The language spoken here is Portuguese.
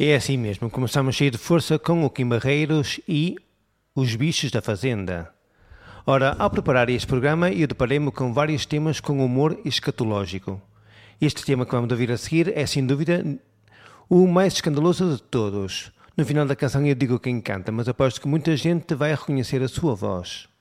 É assim mesmo, começamos cheio de força com o Kim Barreiros e os bichos da fazenda. Ora, ao preparar este programa, eu deparei-me com vários temas com humor escatológico. Este tema que vamos ouvir a seguir é, sem dúvida, o mais escandaloso de todos. No final da canção eu digo quem canta, mas aposto que muita gente vai reconhecer a sua voz.